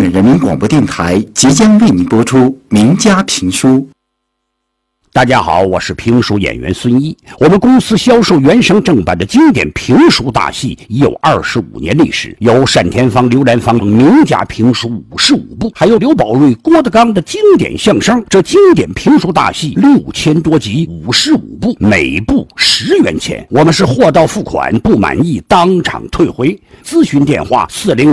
远人民广播电台即将为您播出名家评书。 大家好，我是评书演员孙一。我们公司销售原声正版的经典评书大戏已有25年历史，有单田芳、刘兰芳名家评书55部，还有刘宝瑞、郭德纲的经典相声。这经典评书大戏6000多集，55部，每部10元钱。我们是货到付款，不满意当场退回。咨询电话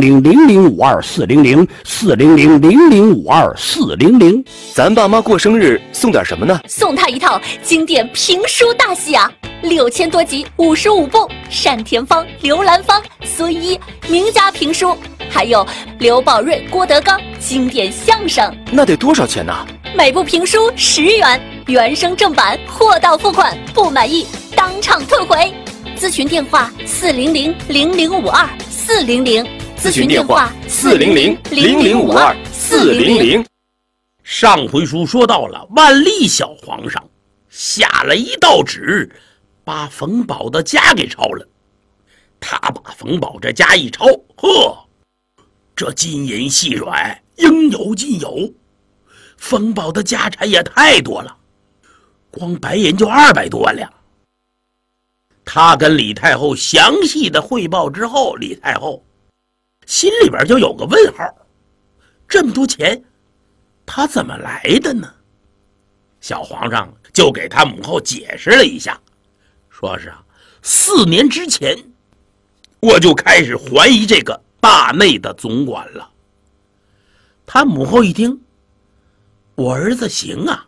400-0052-400，400-0052-400。 咱爸妈过生日送点什么呢？ 送他一套经典评书大戏啊，6000多集，55部，单田芳、刘兰芳、孙一名家评书，还有刘宝瑞、郭德纲经典相声。 那得多少钱呢？ 每部评书10元，原声正版，货到付款，不满意当场退回。咨询电话400-0052-400， 咨询电话400-0052-400。 上回书说到了万历小皇上下了一道旨，把冯保的家给抄了。他把冯保这家一抄，呵，这金银细软应有尽有。冯保的家产也太多了，光白银就200多万两。他跟李太后详细的汇报之后，李太后心里边就有个问号，这么多钱他怎么来的呢？小皇上就给他母后解释了一下，说是4年之前我就开始怀疑这个大内的总管了。他母后一听，我儿子行啊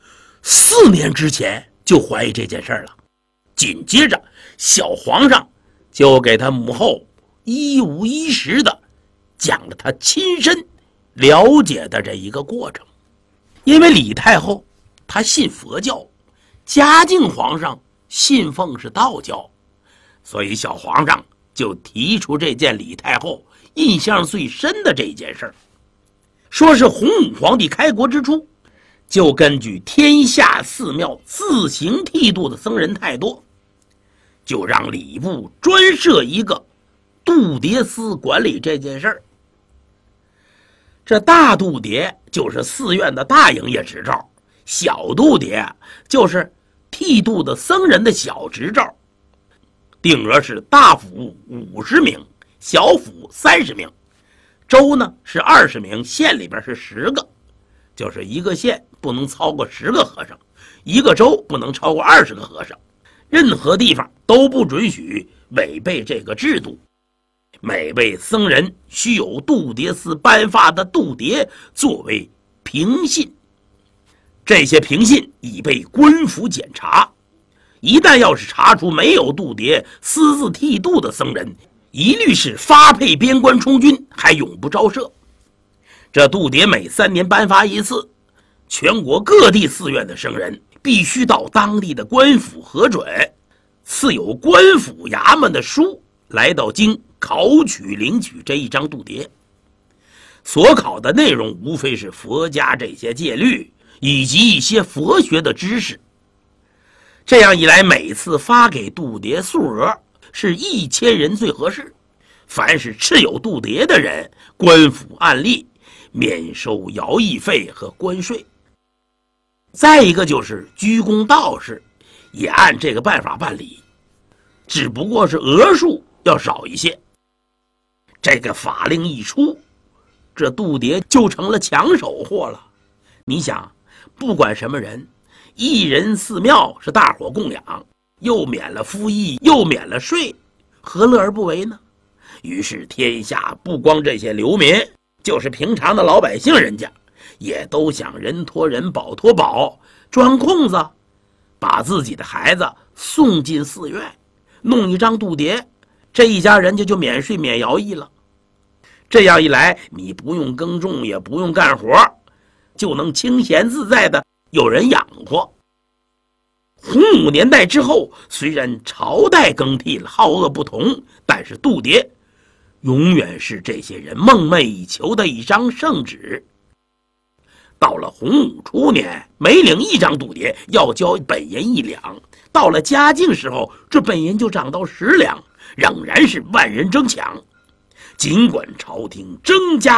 ，4年之前就怀疑这件事了。紧接着小皇上就给他母后一五一十的讲了他亲身了解的这一个过程。因为李太后她信佛教，嘉靖皇上信奉是道教，所以小皇上就提出这件李太后印象最深的这件事儿，说是洪武皇帝开国之初，就根据天下寺庙自行剃度的僧人太多，就让礼部专设一个度牒司管理这件事儿。这大度牒就是寺院的大营业执照，小度牒就是剃度的僧人的小执照。定额是大府50名，小府30名，州呢是20名，县里边是10个，就是一个县不能超过10个和尚，一个州不能超过20个和尚，任何地方都不准许违背这个制度。每位僧人须有度牒司颁发的度牒作为凭信，这些凭信已被官府检查，一旦要是查出没有度牒私自剃度的僧人，一律是发配边关充军，还永不招设。这度牒每3年颁发一次，全国各地寺院的僧人必须到当地的官府核准，赐有官府衙门的书，来到京考取领取这一张度牒。所考的内容无非是佛家这些戒律以及一些佛学的知识。这样一来，每次发给度牒数额是1000人最合适，凡是持有度牒的人，官府按例免收徭役费和关税。再一个就是居公道士也按这个办法办理，只不过是额数要少一些。这个法令一出，这度牒就成了抢手货了。你想，不管什么人，一人寺庙是大伙供养，又免了赋役，又免了税，何乐而不为呢？于是天下不光这些流民，就是平常的老百姓，人家也都想人托人，宝托宝，钻空子把自己的孩子送进寺院，弄一张度牒，这一家人家就免税免徭役了。这样一来，你不用耕种，也不用干活，就能清闲自在的有人养活。洪武年代之后，虽然朝代更替了，好恶不同，但是度牒永远是这些人梦寐以求的一张圣旨。到了洪武初年，每领一张度牒要交本银1两，到了嘉靖时候，这本银就涨到10两，仍然是万人争抢。尽管朝廷增加了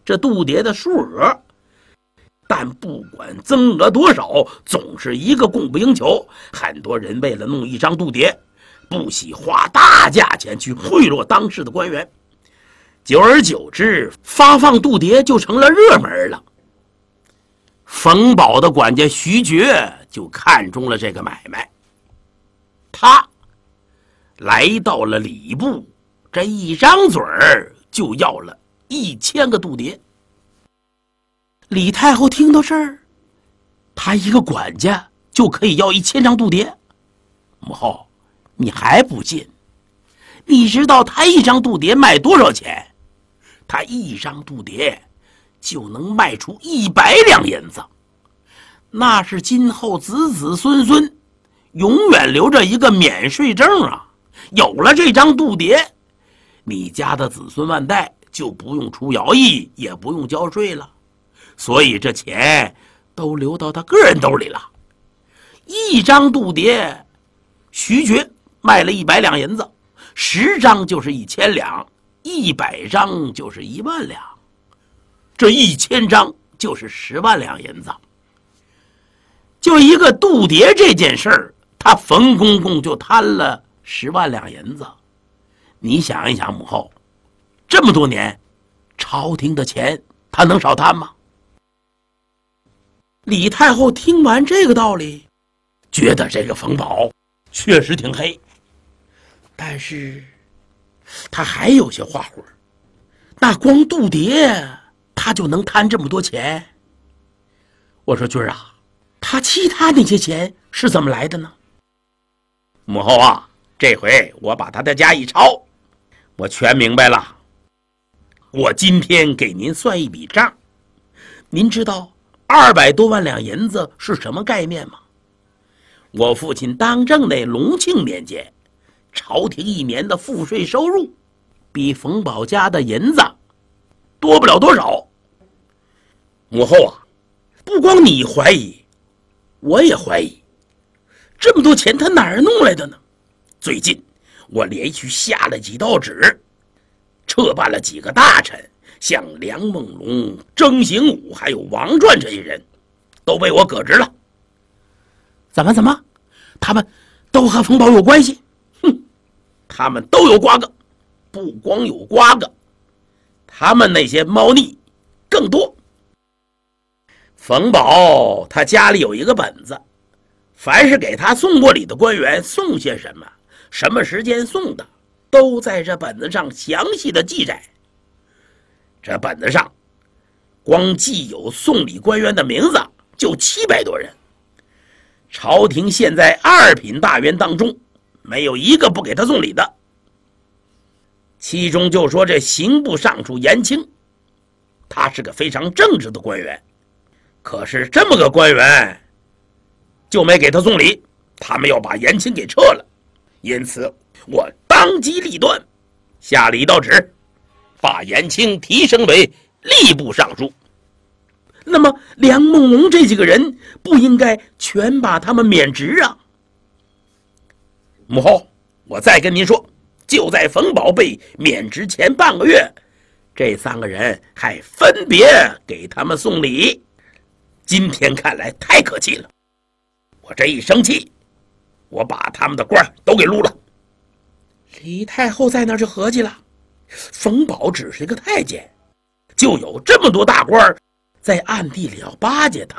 这度牒的数额，但不管增额多少，总是一个供不应求。很多人为了弄一张度牒，不惜花大价钱去贿赂当时的官员，久而久之，发放度牒就成了热门了。冯保的管家徐觉就看中了这个买卖，他来到了礼部，这一张嘴儿就要了1000个度牒。李太后听到这儿，他一个管家就可以要1000张度牒。母后，你还不信？你知道他一张度牒卖多少钱？他一张度牒就能卖出100两银子，那是今后子子孙孙永远留着一个免税证啊！有了这张度牒，你家的子孙万代就不用出徭役，也不用交税了。所以这钱都流到他个人兜里了。一张度牒，徐觉卖了100两银子，10张就是1000两，100张就是1万两，这1000张就是10万两银子。就一个度牒这件事儿，他冯公公就贪了10万两银子。你想一想，母后，这么多年，朝廷的钱他能少贪吗？李太后听完这个道理，觉得这个冯保确实挺黑，但是他还有些花活，那光度牒他就能贪这么多钱？我说军儿啊，他其他那些钱是怎么来的呢？母后啊，这回我把他的家一抄，我全明白了。我今天给您算一笔账，您知道200多万两银子是什么概念吗？我父亲当政那隆庆年间，朝廷一年的赋税收入比冯保家的银子多不了多少。母后啊，不光你怀疑，我也怀疑，这么多钱他哪儿弄来的呢？最近我连续下了几道旨，撤办了几个大臣，像梁梦龙、曾行武还有王传这些人都被我革职了。怎么他们都和冯保有关系？哼，他们都有瓜葛，不光有瓜葛，他们那些猫腻更多。冯保他家里有一个本子，凡是给他送过礼的官员送些什么，什么时间送的，都在这本子上详细的记载。这本子上光记有送礼官员的名字就700多人，朝廷现在2品大员当中没有一个不给他送礼的。其中就说这刑部尚书严清，他是个非常正直的官员，可是这么个官员就没给他送礼，他们要把严清给撤了。因此我当机立断，下了一道旨，把严清提升为吏部尚书。那么梁梦龙这几个人不应该全把他们免职啊？母后，我再跟您说，就在冯保被免职前半个月，这3个人还分别给他们送礼。今天看来太可气了，我这一生气，我把他们的官都给撸了。李太后在那儿就合计了，冯保只是一个太监，就有这么多大官在暗地里要巴结他，